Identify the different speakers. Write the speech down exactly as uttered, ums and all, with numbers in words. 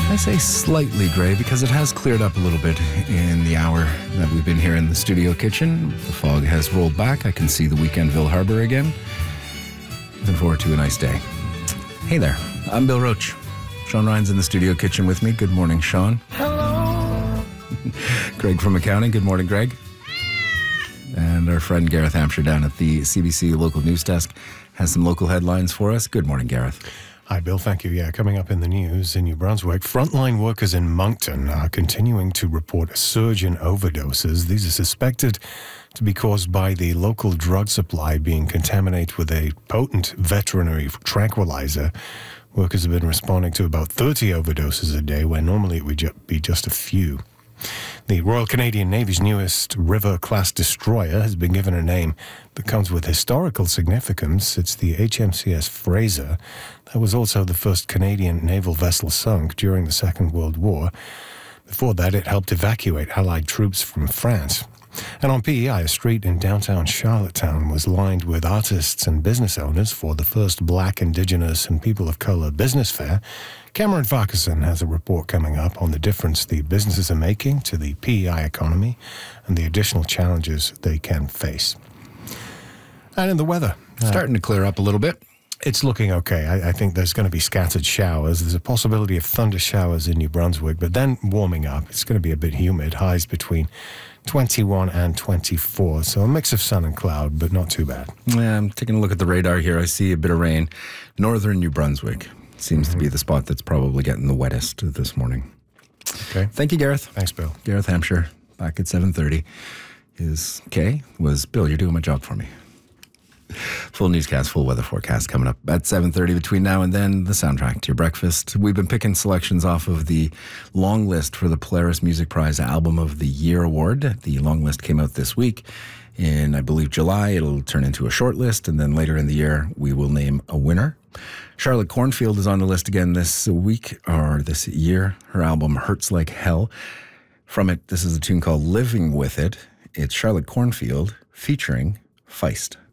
Speaker 1: I say slightly gray because it has cleared up a little bit in the hour that we've been here in the studio kitchen. The fog has rolled back. I can see the Weekendville Harbor again. Looking forward to a nice day. Hey there, I'm Bill Roach. Sean Ryan's in the studio kitchen with me. Good morning, Sean.
Speaker 2: Hello.
Speaker 1: Greg from accounting. Good morning, Greg. And our friend Gareth Hampshire down at the C B C local news desk has some local headlines for us. Good morning, Gareth.
Speaker 2: Hi, Bill. Thank you. Yeah, coming up in the news in New Brunswick, frontline workers in Moncton are continuing to report a surge in overdoses. These are suspected to be caused by the local drug supply being contaminated with a potent veterinary tranquilizer. Workers have been responding to about thirty overdoses a day, where normally it would ju- be just a few. The Royal Canadian Navy's newest River-class destroyer has been given a name that comes with historical significance. It's the H M C S Fraser. That was also the first Canadian naval vessel sunk during the Second World War. Before that, it helped evacuate Allied troops from France. And on P E I, a street in downtown Charlottetown was lined with artists and business owners for the first Black, Indigenous, and People of Color business fair. Cameron Farquharson has a report coming up on the difference the businesses are making to the P E I economy and the additional challenges they can face. And in the weather.
Speaker 1: Starting to clear up a little bit.
Speaker 2: It's looking okay. I, I think there's going to be scattered showers. There's a possibility of thunder showers in New Brunswick, but then warming up. It's going to be a bit humid. Highs between twenty-one and twenty-four. So a mix of sun and cloud, but not too bad.
Speaker 1: Yeah, I'm taking a look at the radar here. I see a bit of rain. Northern New Brunswick seems mm-hmm. to be the spot that's probably getting the wettest this morning.
Speaker 2: Okay.
Speaker 1: Thank you, Gareth.
Speaker 2: Thanks, Bill.
Speaker 1: Gareth Hampshire, back at seven thirty. His K was, Bill, you're doing my job for me. Full newscast, full weather forecast coming up at seven thirty. Between now and then, the soundtrack to your breakfast. We've been picking selections off of the long list for the Polaris Music Prize Album of the Year Award. The long list came out this week. In, I believe, July, it'll turn into a short list, and then later in the year, we will name a winner. Charlotte Cornfield is on the list again this week, or this year. Her album, Hurts Like Hell. From it, this is a tune called Living With It. It's Charlotte Cornfield featuring Feist.